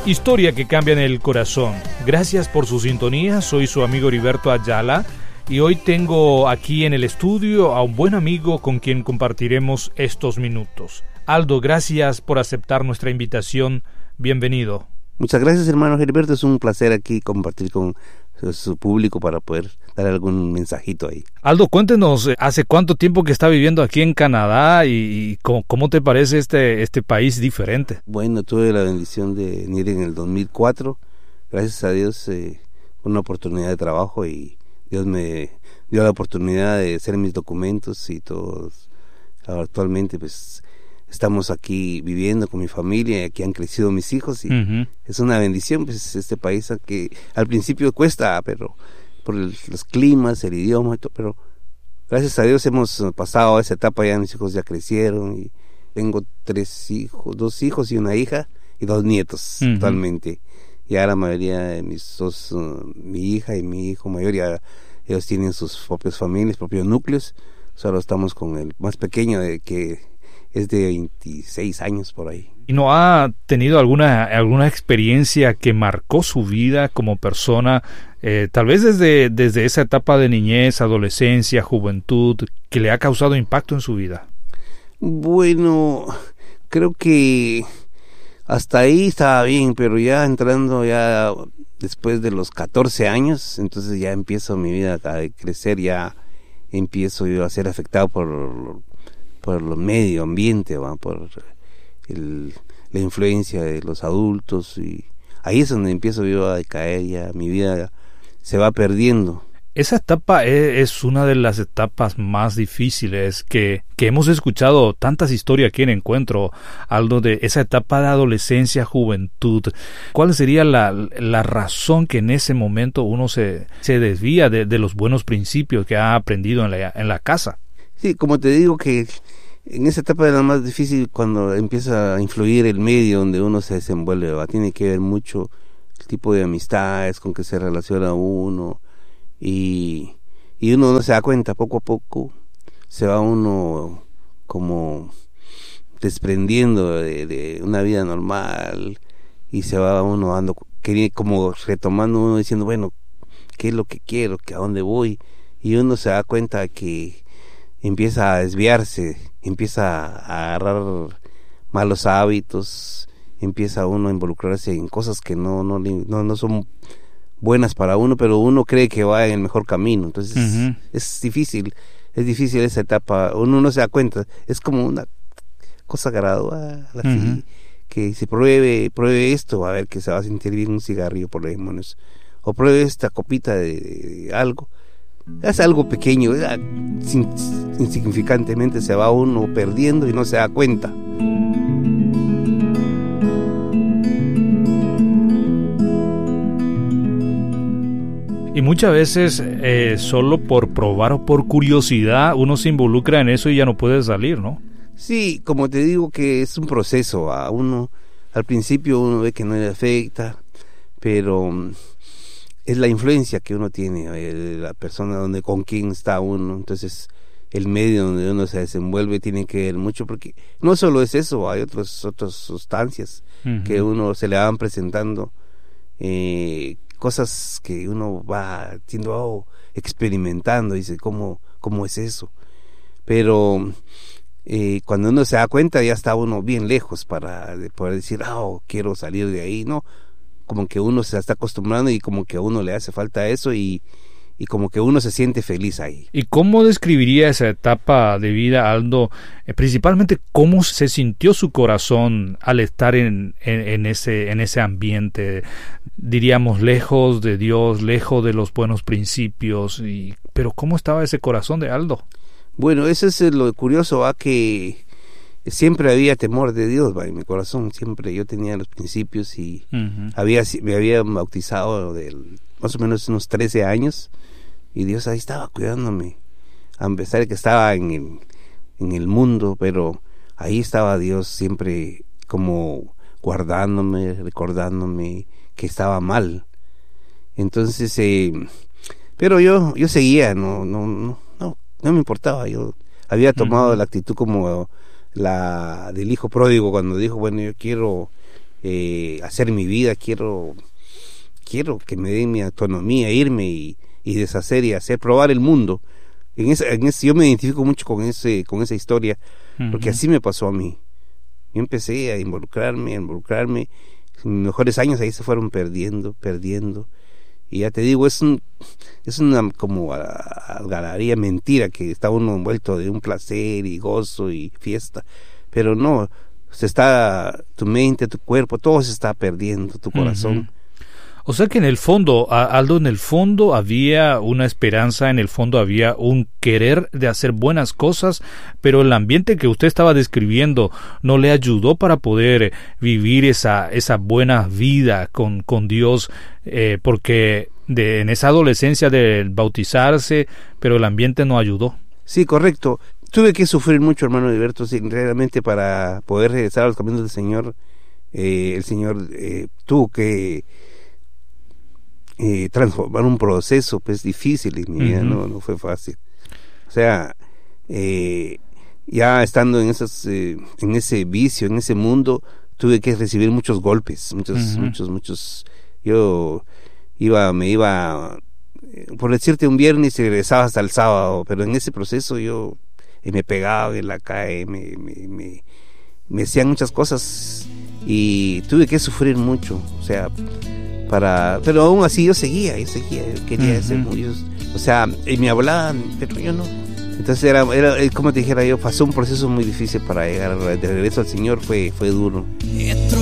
Historia que cambia en el corazón. Gracias por su sintonía, soy su amigo Heriberto Ayala y hoy tengo aquí en el estudio a un buen amigo con quien compartiremos estos minutos. Aldo, gracias por aceptar nuestra invitación, bienvenido. Muchas gracias, hermano Heriberto, es un placer aquí compartir con su público para poder dar algún mensajito ahí. Aldo, cuéntenos, ¿hace cuánto tiempo que está viviendo aquí en Canadá y cómo te parece este país diferente? Bueno, tuve la bendición de venir en el 2004, gracias a Dios, una oportunidad de trabajo y Dios me dio la oportunidad de hacer mis documentos y todos. Actualmente pues estamos aquí viviendo con mi familia, aquí han crecido mis hijos y es una bendición, pues este país que al principio cuesta, pero por los climas, el idioma y todo, pero gracias a Dios hemos pasado esa etapa, ya mis hijos ya crecieron y tengo 2 hijos y una hija y 2 nietos actualmente. Ya la mayoría de mi hija y mi hijo mayor, ya ellos tienen sus propias familias, propios núcleos. Solo estamos con el más pequeño que es de 26 años por ahí. ¿Y no ha tenido alguna experiencia que marcó su vida como persona, tal vez desde esa etapa de niñez, adolescencia, juventud, que le ha causado impacto en su vida? Bueno, creo que hasta ahí estaba bien, pero ya entrando ya después de los 14 años, entonces ya empiezo mi vida a crecer, ya empiezo yo a ser afectado por el medio ambiente, por la influencia de los adultos, y ahí es donde empiezo yo a decaer, ya mi vida se va perdiendo. Esa etapa es una de las etapas más difíciles que hemos escuchado tantas historias aquí en Encuentro, Aldo, de esa etapa de adolescencia, juventud. ¿Cuál sería la razón que en ese momento uno se desvía de los buenos principios que ha aprendido en la casa? Sí, como te digo que en esa etapa es la más difícil cuando empieza a influir el medio donde uno se desenvuelve, ¿va? Tiene que ver mucho el tipo de amistades con que se relaciona uno y uno no se da cuenta, poco a poco se va uno como desprendiendo de una vida normal y se va uno como retomando uno diciendo, bueno, ¿qué es lo que quiero? ¿A dónde voy? Y uno se da cuenta que empieza a desviarse, empieza a agarrar malos hábitos, empieza uno a involucrarse en cosas que no son buenas para uno, pero uno cree que va en el mejor camino. Entonces es difícil esa etapa, uno no se da cuenta, es como una cosa gradual, así, que se pruebe esto, a ver que se va a sentir bien un cigarrillo por los demonios, o pruebe esta copita de algo. Es algo pequeño, insignificantemente se va uno perdiendo y no se da cuenta. Y muchas veces solo por probar o por curiosidad uno se involucra en eso y ya no puede salir, ¿no? Sí, como te digo que es un proceso, a uno al principio uno ve que no le afecta, pero es la influencia que uno tiene, la persona con quien está uno, entonces el medio donde uno se desenvuelve tiene que ver mucho, porque no solo es eso, hay otras sustancias que uno se le van presentando, cosas que uno va experimentando, dice, ¿cómo es eso? Pero cuando uno se da cuenta ya está uno bien lejos para poder decir, quiero salir de ahí, ¿no? Como que uno se está acostumbrando y como que a uno le hace falta eso y como que uno se siente feliz ahí. ¿Y cómo describiría esa etapa de vida, Aldo? Principalmente, ¿cómo se sintió su corazón al estar en ese ambiente? Diríamos, lejos de Dios, lejos de los buenos principios. Pero ¿cómo estaba ese corazón de Aldo? Bueno, eso es lo curioso, que siempre había temor de Dios, en mi corazón. Siempre yo tenía los principios y me había bautizado más o menos unos 13 años. Y Dios ahí estaba cuidándome, a pesar de que estaba en el mundo, pero ahí estaba Dios siempre como guardándome, recordándome que estaba mal. Entonces, pero yo seguía, no me importaba. Yo había tomado la actitud como la del hijo pródigo cuando dijo, bueno, yo quiero hacer mi vida, quiero que me den mi autonomía, irme y deshacer y hacer, probar el mundo. Yo me identifico mucho con esa historia, porque así me pasó a mí. Yo empecé a involucrarme, mis mejores años ahí se fueron perdiendo, y ya te digo, es una como algarabía, mentira, que está uno envuelto de un placer y gozo y fiesta, pero no, tu mente, tu cuerpo, todo se está perdiendo, tu corazón. O sea que en el fondo, Aldo, en el fondo había una esperanza, en el fondo había un querer de hacer buenas cosas, pero el ambiente que usted estaba describiendo no le ayudó para poder vivir esa buena vida con Dios, porque en esa adolescencia de bautizarse, pero el ambiente no ayudó. Sí, correcto. Tuve que sufrir mucho, hermano Heriberto, realmente para poder regresar a los caminos del Señor. El Señor tuvo que transformar un proceso pues difícil en mi vida, no fue fácil. O sea, ya estando en ese vicio, en ese mundo, tuve que recibir muchos golpes, muchos. Yo me iba, por decirte, un viernes y regresaba hasta el sábado, pero en ese proceso yo me pegaba en la calle, me hacían muchas cosas y tuve que sufrir mucho, o sea, pero aún así yo seguía, yo quería hacer muchos, o sea, y me hablaban, pero yo no. Entonces era como te dijera yo, pasó un proceso muy difícil para llegar de regreso al Señor, fue duro.